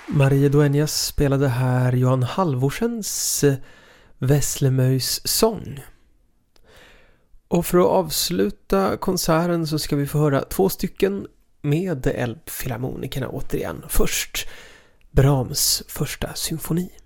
Marie Dueñas spelade här Johan Halvorsens Veslemöjs sång. Och för att avsluta konserten så ska vi få höra 2 stycken med Elbfilharmonikerna återigen. Först Brahms första symfoni.